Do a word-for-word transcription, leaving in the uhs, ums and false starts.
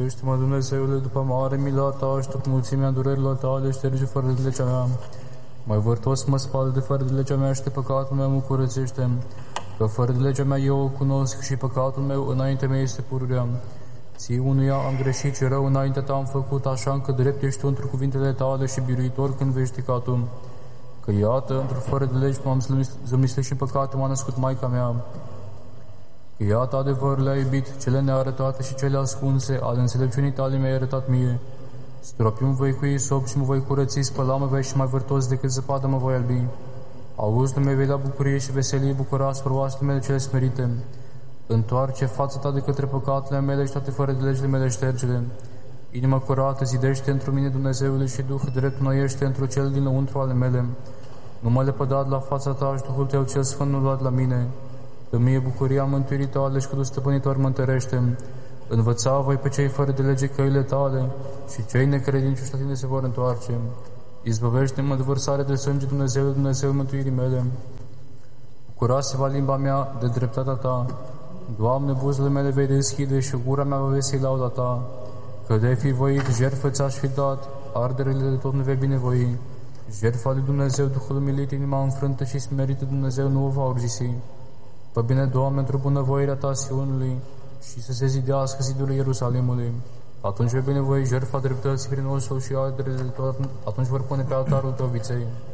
Miluiește-mă, Dumnezeule, după mare mila ta și după mulțimea durerilor tale, șterge fără de legea mea. Mai vârtos mă spală de fără de legea mea și de păcatul meu mă curățește. Că fără de legea mea eu o cunosc și păcatul meu înainte mea este pururea. Ție unuia am greșit și rău înainte ta am făcut, așa încât drept ești tu într cuvintele tale și biruitor când vei ști ca tu. Că iată, într fără de legi m-am zămislit și în păcate m-a născut Maica mea. Că iată adevărul le-a iubit, cele nearătate și cele ascunse, ale înțelepciunii tale mi-ai arătat mie. Stropiu-mi voi cu isop și mă voi curăți, spăla-mă vei și mai vârtos decât zăpadă mă voi albi. Auzi, nu mi-ai vei da bucurie și veselie, bucura spre oasele mele cele smerite. Întoarce fața ta de către păcatele mele și toate fără de legile mele ștergele. Inima curată zidește într mine, Dumnezeule, și Duh drept noiește într cel dinăuntru ale mele. Nu mă lepăda la fața ta și Duhul tău cel sfânt nu luat la mine. Dă mie bucuria mântuirii tale și cu tu stăpânitor mă întărește. Învăța voi pe cei fără de lege căile tale și cei necredincioși la tine se vor întoarce. Izbăvește-mă de vărsare de sânge, Dumnezeu, Dumnezeu mântuirii mele. Bucura-se-va limba mea de dreptatea ta. Doamne, buzele mele vei deschide și gura mea va veseli lauda ta. Că de-ai fi voit, jertfă ți-aș fi dat, arderile de tot nu vei binevoi. Jertfa lui Dumnezeu, Duhul umilit, inima înfrântă și smerită, Dumnezeu nu o va urzisi. Fă bine, Doamne, într-o bunăvoirea ta Sionului și să se zidească zidul Ierusalimului. Atunci vei binevoi jertfa dreptății prin osul și arderile de tot, atunci vor pune pe altarul tău viței.